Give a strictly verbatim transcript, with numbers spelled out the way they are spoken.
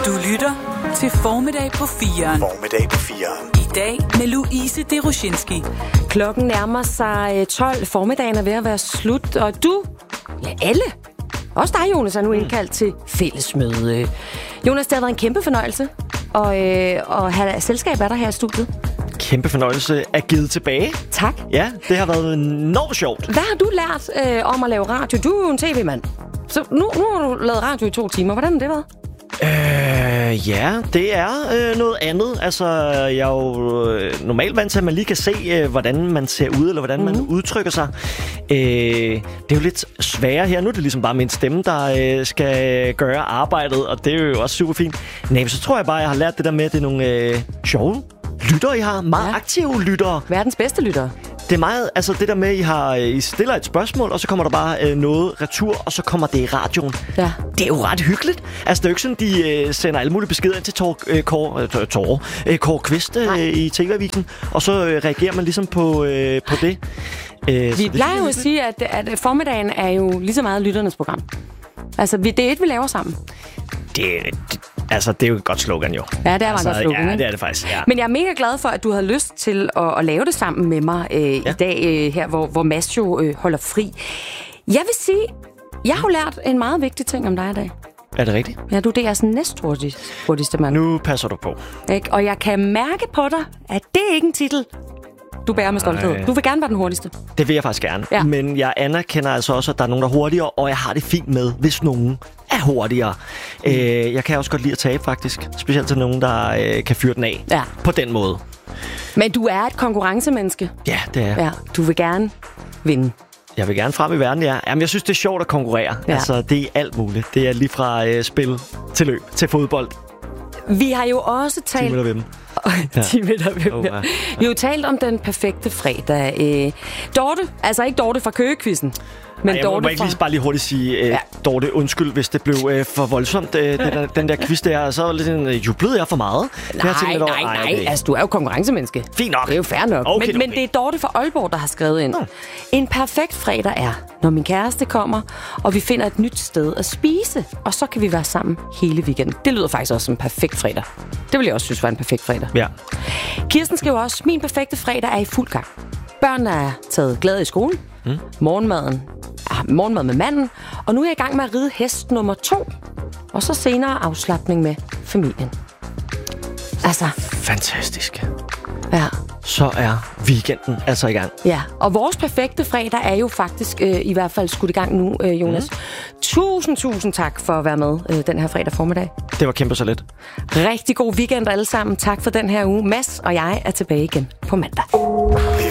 Du lytter til Formiddag på firen. Formiddag på firen. I dag med Louise Deroshinski. Klokken nærmer sig tolv. Formiddagen er ved at være slut, og du, ja alle, også dig, Jonas, er nu indkaldt til fællesmøde. Jonas, det har været en kæmpe fornøjelse og, øh, at have selskab af dig her i studiet. Kæmpe fornøjelse at give tilbage. Tak. Ja, det har været enormt sjovt. Hvad har du lært øh, om at lave radio? Du er jo en tv-mand. Så nu, nu har du lavet radio i to timer. Hvordan har det været? Øh, ja, det er øh, noget andet. Altså, jeg er jo øh, normalt vant til, at man lige kan se, øh, hvordan man ser ud, eller hvordan mm-hmm. man udtrykker sig. Øh, det er jo lidt sværere her. Nu er det ligesom bare min stemme, der øh, skal gøre arbejdet, og det er jo også super fint. Nej, så tror jeg bare, jeg har lært det der med, at det er nogle øh, sjove lyttere, I har. Meget ja. aktive lyttere. Verdens bedste lyttere. Det er meget, altså det der med, at I, har, I stiller et spørgsmål, og så kommer der bare øh, noget retur, og så kommer det i radioen. Ja. Det er jo ret hyggeligt. Altså det er jo ikke sådan, de øh, sender alle mulige beskeder ind til Tor, øh, Kåre, øh, Tor, øh, Kåre Kvist øh, i T V-avisen, og så øh, reagerer man ligesom på, øh, på det. Øh, vi plejer jo at sige, at, at formiddagen er jo lige så meget lytternes program. Altså vi, det er et, vi laver sammen. Det, det Altså, det er jo et godt slogan, jo. Ja, det er altså, meget godt slogan. Ja, det er det faktisk, ja. Men jeg er mega glad for, at du havde lyst til at, at lave det sammen med mig øh, ja. i dag, øh, her hvor, hvor Mads jo øh, holder fri. Jeg vil sige, jeg har lært en meget vigtig ting om dig i dag. Er det rigtigt? Ja, du det er sådan næsthurtigste mand. Nu passer du på. Ikke? Og jeg kan mærke på dig, at det er ikke en titel, du bærer med stolthed. Ej. Du vil gerne være den hurtigste. Det vil jeg faktisk gerne. Ja. Men jeg anerkender altså også, at der er nogen, der er hurtigere, og jeg har det fint med, hvis nogen er hurtigere. Mm. Øh, jeg kan også godt lide at tabe, faktisk. Specielt til nogen, der øh, kan fyre den af. Ja. På den måde. Men du er et konkurrencemenneske. Ja, det er jeg. Ja, du vil gerne vinde. Jeg vil gerne frem i verden, ja. Jamen, jeg synes, det er sjovt at konkurrere. Ja. Altså, det er alt muligt. Det er lige fra øh, spil til løb til fodbold. Vi har jo også talt... ti meter ved dem. ti meter ved dem, ja. Vi har jo talt om den perfekte fredag. Øh, Dorte, altså ikke Dorte fra Køgekvisten, men Ej, jeg Dorte må ikke fra... lige bare lige hurtigt sige, øh, ja. Dorte, undskyld, hvis det blev øh, for voldsomt, øh, den, der, den der quiz der, så lidt en, øh, jublede jeg for meget. Nej, nej, nej, nej, okay. Altså du er jo konkurrencemenneske. Fint nok. Det er jo fair nok. Okay, men, okay. men det er Dorte fra Aalborg, der har skrevet ind. Nå. En perfekt fredag er, når min kæreste kommer, og vi finder et nyt sted at spise, og så kan vi være sammen hele weekenden. Det lyder faktisk også som en perfekt fredag. Det vil jeg også synes var en perfekt fredag. Ja. Kirsten skriver også, min perfekte fredag er i fuld gang. Børnene er taget glade i skolen. Mm. Morgenmaden ah, morgenmad med manden. Og nu er jeg i gang med at ride hest nummer to. Og så senere afslapning med familien. Altså. Fantastisk. Ja. Så er weekenden altså i gang. Ja, og vores perfekte fredag er jo faktisk øh, i hvert fald skudt i gang nu, øh, Jonas. Mm. Tusind, tusind tak for at være med øh, den her fredag formiddag. Det var kæmpe så let. Rigtig god weekend alle sammen. Tak for den her uge. Mads og jeg er tilbage igen på mandag.